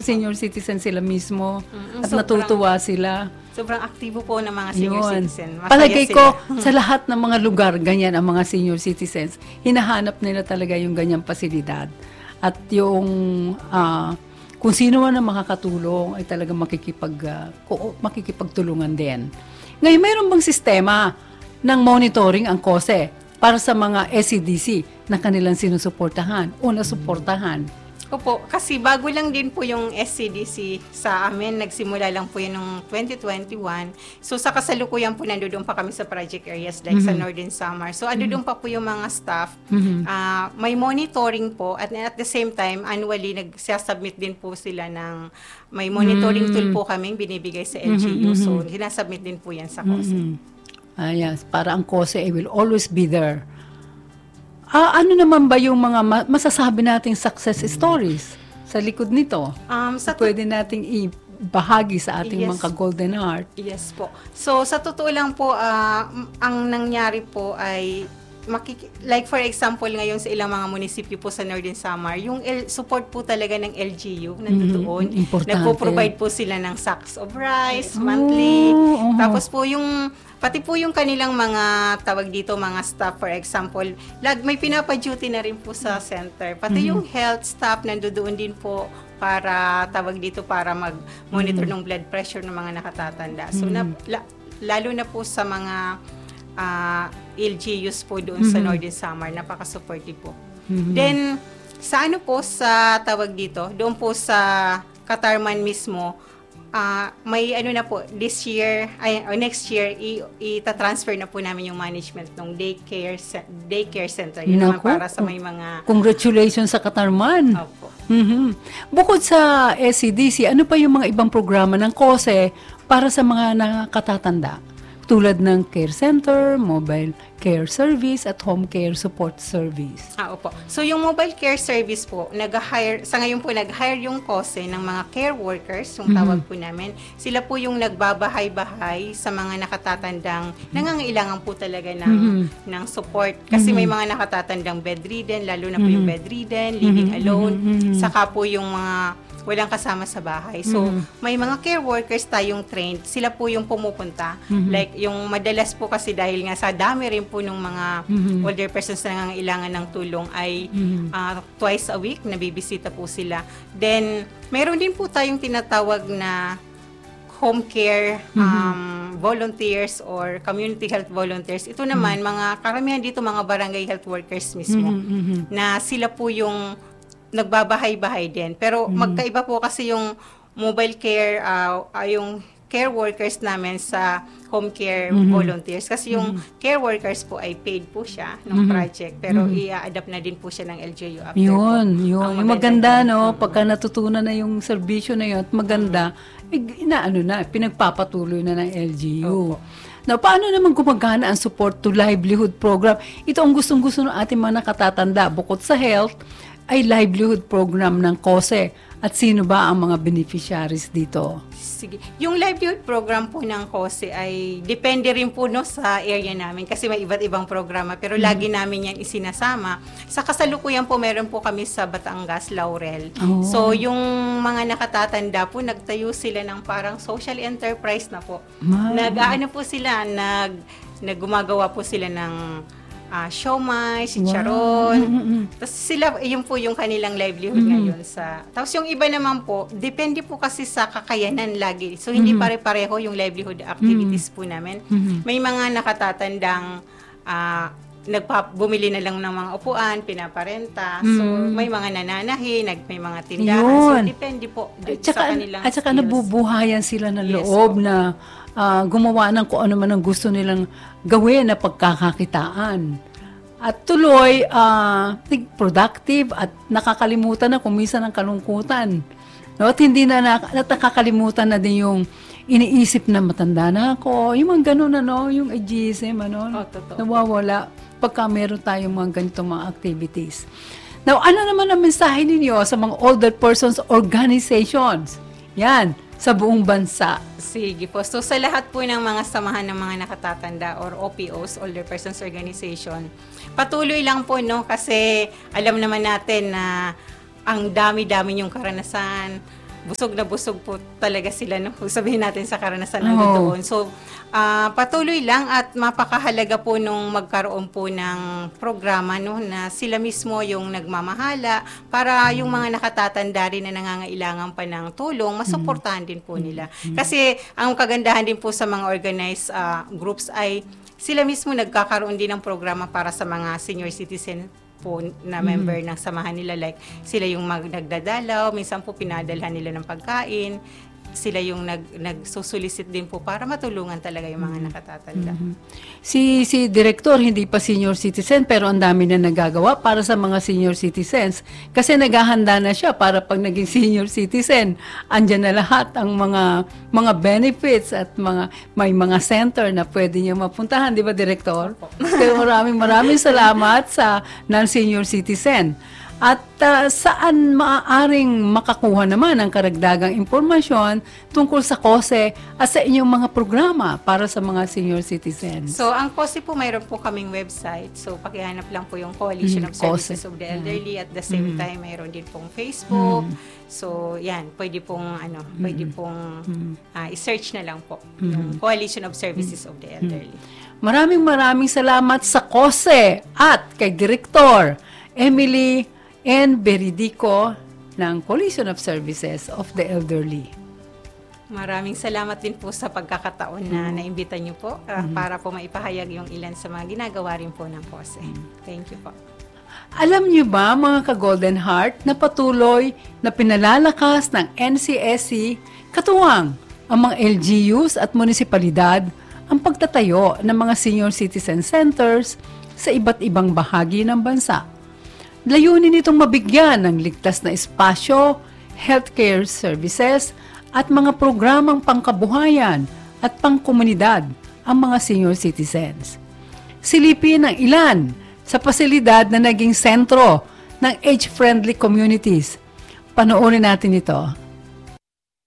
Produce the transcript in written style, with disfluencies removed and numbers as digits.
senior citizen sila mismo at sobrang- natutuwa sila. Sobrang aktibo po ng mga senior citizen. Masaya Palagay sila. ko, sa lahat ng mga lugar, ganyan ang mga senior citizens. Hinahanap nila talaga yung ganyang pasilidad. At yung kung sino man ang makakatulong ay talagang makikipagtulungan din. Ngayon, mayroon bang sistema ng monitoring ang KOSE para sa mga SCDC na kanilang sinusuportahan o nasuportahan? Opo, kasi bago lang din po yung SCDC sa amin. Nagsimula lang po yun noong 2021. So sa kasalukuyan po, nandoon pa kami sa project areas like sa Northern Samar. So doon pa po yung mga staff. May monitoring po at the same time, annually nagsasubmit din po sila ng may monitoring tool po kaming binibigay sa LGU. So sinasubmit din po yan sa KOSE. Yes, para ang KOSE will always be there. Ano naman ba yung mga masasabi nating success stories sa likod nito? Pwede nating ibahagi sa ating mga Golden Heart. Yes po. So, sa totoo lang po, ang nangyari po ay like for example, ngayon sa ilang mga munisipyo po sa Northern Samar, yung support po talaga ng LGU nandoon. Nagpo-provide po sila ng sacks of rice monthly. Tapos po pati po yung kanilang mga tawag dito, mga staff, for example, may pinapa-duty na rin po sa center. Pati yung health staff nandoon din po para tawag dito para mag-monitor ng blood pressure ng mga nakatatanda. So lalo na po sa mga LGUs po doon sa Northern Samar, napaka-supportive po. Then sa sa tawag dito, doon po sa Katarman mismo, may na po, this year, next year, ita-transfer na po namin yung management ng daycare center. Yun naman para sa may mga... Congratulations sa Katarman. Opo. Bukod sa SCDC, ano pa yung mga ibang programa ng KOSE para sa mga nakatatanda? Tulad ng care center, mobile care service, at home care support service. Opo. So, yung mobile care service po, sa ngayon po, nag-hire yung KOSE ng mga care workers, yung tawag po namin. Sila po yung nagbabahay-bahay sa mga nakatatandang nangangailangan po talaga ng support. Kasi may mga nakatatandang bedridden, lalo na po yung bedridden, living alone, saka po yung mga walang kasama sa bahay. So, may mga care workers tayong trained. Sila po yung pumupunta. Like, yung madalas po kasi dahil nga sa dami rin po ng mga older persons na nangangailangan ng tulong ay twice a week, nabibisita po sila. Then, meron din po tayong tinatawag na home care volunteers or community health volunteers. Ito naman, mga karamihan dito mga barangay health workers mismo na sila po yung nagbabahay-bahay din. Pero magkaiba po kasi yung mobile care, yung care workers namin sa home care volunteers. Kasi yung care workers po ay paid po siya ng project. Pero i-adapt na din po siya ng LGU after Yun. Yung maganda, no? Pagka natutunan na yung serbisyo na yun at maganda, pinagpapatuloy na ng LGU. Now, paano naman gumagana ang support to livelihood program? Ito ang gustong-gusto ng ating mga nakatatanda. Bukod sa health, ay livelihood program ng KOSE. At sino ba ang mga beneficiaries dito? Sige. Yung livelihood program po ng KOSE ay depende rin po sa area namin kasi may iba't ibang programa pero lagi namin yan isinasama. Sa kasalukuyan po meron po kami sa Batangas, Laurel. So yung mga nakatatanda po nagtayo sila ng parang social enterprise na po. Gumagawa po sila ng siomai, chicharon. Tapos sila, yun po yung kanilang livelihood ngayon. Tapos yung iba naman po, depende po kasi sa kakayanan lagi. So hindi pare-pareho yung livelihood activities po namin. May mga nakatatandang bumili na lang ng mga upuan, pinaparenta. So may mga nananahi, may mga tindahan. So depende po sa kanilang At saka nabubuhayan sila ng loob na gumawa ng kung ano man ang gusto nilang gawin na pagkakakitaan. At tuloy, productive at nakakalimutan na kung minsan ang kalungkutan. No? At hindi na nakakalimutan na din yung iniisip na matanda na ako. Yung mga ganun, yung ageism, nawawala pagka meron tayong mga ganitong mga activities. Now, ano naman ang mensahe ninyo sa mga older persons organizations? Yan, sa buong bansa. Sige po. So, sa lahat po ng mga samahan ng mga nakatatanda or OPOs, Older Persons Organization, patuloy lang po, kasi alam naman natin na ang dami-dami yung karanasan. busog na busog po talaga sila, no? Kung sabihin natin sa karanasan namin doon. So, patuloy lang at mapakahalaga po nung magkaroon po ng programa, no, na sila mismo yung nagmamahala para yung mga nakatatanda rin na nangangailangan pa ng tulong, masuportahan din po nila. Kasi ang kagandahan din po sa mga organized groups ay sila mismo nagkakaroon din ng programa para sa mga senior citizen po na member ng samahan nila, like sila yung nagdadalaw, minsan po pinadalhan nila ng pagkain, sila yung nagsusulisit din po para matulungan talaga yung mga nakatatanda. Si Director hindi pa senior citizen pero ang dami na nagagawa para sa mga senior citizens kasi naghahanda na siya para pag naging senior citizen andyan na lahat ang mga benefits at may mga center na pwede niya mapuntahan, di ba Director? Kaya maraming salamat sa non-senior citizen. At saan maaaring makakuha naman ang karagdagang impormasyon tungkol sa KOSE at sa inyong mga programa para sa mga senior citizens? So, ang KOSE po, mayroon po kaming website. So, pakihanap lang po yung Coalition of Services of the Elderly. At the same time, mayroon din pong Facebook. So, yan, pwede pong i-search na lang po yung Coalition of Services of the Elderly. Maraming salamat sa KOSE at kay Director Emily N. Beridico ng Coalition of Services of the Elderly. Maraming salamat din po sa pagkakataon na naimbita niyo po para po maipahayag yung ilan sa mga ginagawa rin po ng KOSE. Thank you po. Alam niyo ba mga ka-Golden Heart na patuloy na pinalalakas ng NCSC katuwang ang mga LGUs at munisipalidad ang pagtatayo ng mga senior citizen centers sa iba't ibang bahagi ng bansa. Layunin itong mabigyan ng ligtas na espasyo, healthcare services, at mga programang pangkabuhayan at pangkomunidad ang mga senior citizens. Silipin ang ilan sa pasilidad na naging sentro ng age-friendly communities. Panoorin natin ito.